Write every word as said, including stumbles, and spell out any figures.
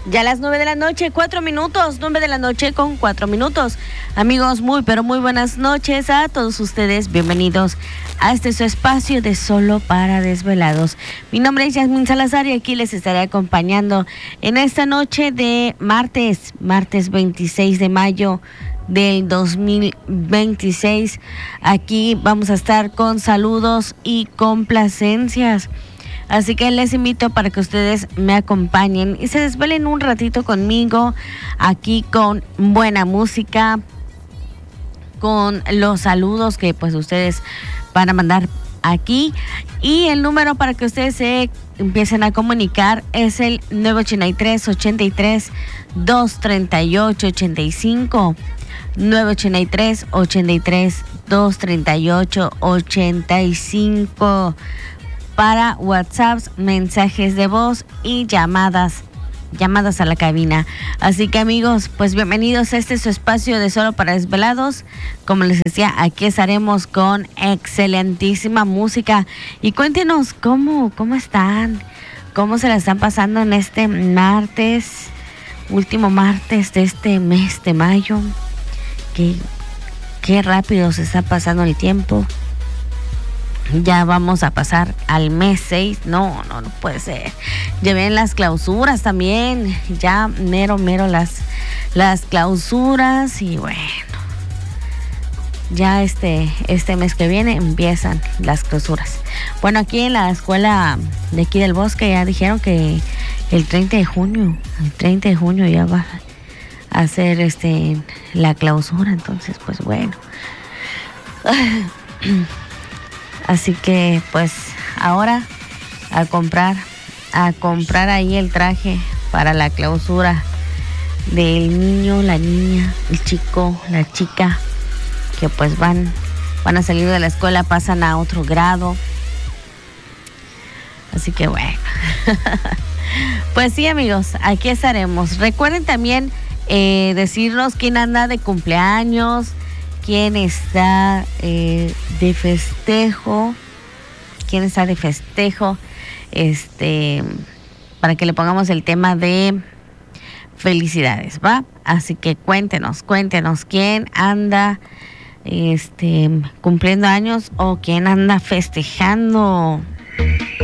Ya a las nueve de la noche, cuatro minutos, nueve de la noche con cuatro minutos. Amigos, muy pero muy buenas noches a todos ustedes. Bienvenidos a este su espacio de Solo para Desvelados. Mi nombre es Yasmín Salazar y aquí les estaré acompañando en esta noche de martes, martes veintiséis de mayo del dos mil veintiséis. Aquí vamos a estar con saludos y complacencias. Así que les invito para que ustedes me acompañen y se desvelen un ratito conmigo aquí con buena música, con los saludos que pues ustedes van a mandar aquí. Y el número para que ustedes se empiecen a comunicar es el nueve ocho tres, ocho tres, dos tres ocho, ocho cinco. nueve ocho tres, ocho tres, dos tres ocho, ocho cinco. Para WhatsApp, mensajes de voz y llamadas, llamadas a la cabina. Así que amigos, pues bienvenidos a este su espacio de Solo para Desvelados. Como les decía, aquí estaremos con excelentísima música. Y cuéntenos cómo, cómo están, cómo se la están pasando en este martes, último martes de este mes de mayo. Qué, qué rápido se está pasando el tiempo. Ya vamos a pasar al mes seis. No, no, no puede ser. Ya ven las clausuras también. Ya mero, mero las, las clausuras. Y bueno, ya este, este mes que viene empiezan las clausuras. Bueno, aquí en la escuela de aquí del Bosque ya dijeron que el treinta de junio, el treinta de junio ya va a hacer este, la clausura. Entonces, pues bueno. Así que pues ahora a comprar, a comprar ahí el traje para la clausura del niño, la niña, el chico, la chica, que pues van, van a salir de la escuela, pasan a otro grado. Así que bueno. Pues sí, amigos, aquí estaremos. Recuerden también eh, decirnos quién anda de cumpleaños, quién está eh, de festejo, quién está de festejo, este, para que le pongamos el tema de felicidades, ¿va? Así que cuéntenos, cuéntenos quién anda este, cumpliendo años o quién anda festejando.